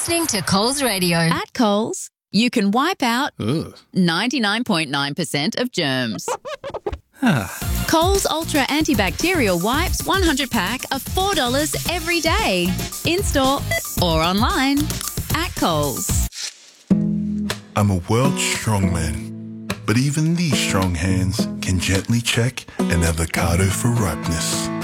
listening to Coles Radio. At Coles, you can wipe out Ugh. 99.9% of germs. Coles Ultra Antibacterial Wipes 100 pack are $4 every day. In-store or online. At Coles. I'm a world strongman, but even these strong hands can gently check an avocado for ripeness.